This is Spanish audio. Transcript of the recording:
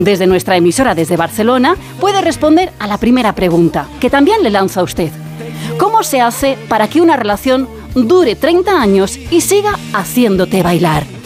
Desde nuestra emisora desde Barcelona puede responder a la primera pregunta, que también le lanzo a usted. ¿Cómo se hace para que una relación dure 30 años y siga haciéndote bailar?